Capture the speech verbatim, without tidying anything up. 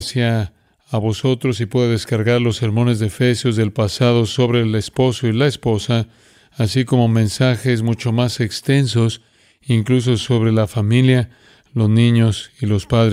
hacia a vosotros y puede descargar los sermones de Efesios del pasado sobre el esposo y la esposa, así como mensajes mucho más extensos, incluso sobre la familia, los niños y los padres.